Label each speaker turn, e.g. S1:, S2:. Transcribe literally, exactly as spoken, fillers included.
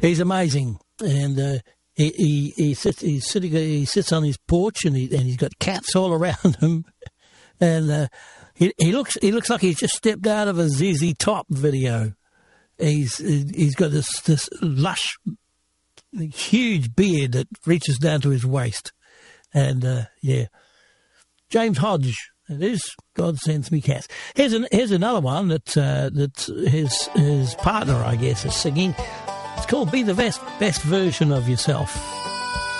S1: he's amazing, and uh, he, he he sits he's sitting he sits on his porch, and he and he's got cats all around him, and uh, he he looks he looks like he's just stepped out of a Z Z Top video. He's he's got this this lush, huge beard that reaches down to his waist, and uh, yeah, James Hodge. It is God Sends Me Cats. Here's an, here's another one that uh, that his his partner, I guess, is singing. It's called "Be the Best Best Version of Yourself."